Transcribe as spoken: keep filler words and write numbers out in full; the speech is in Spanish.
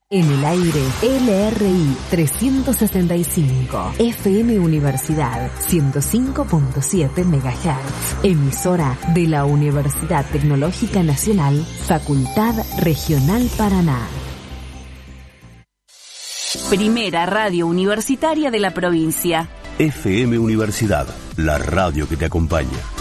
En el aire, L R I trescientos sesenta y cinco, F M Universidad ciento cinco punto siete megahertz, emisora de la Universidad Tecnológica Nacional, Facultad Regional Paraná. Primera radio universitaria de la provincia. F M Universidad, la radio que te acompaña.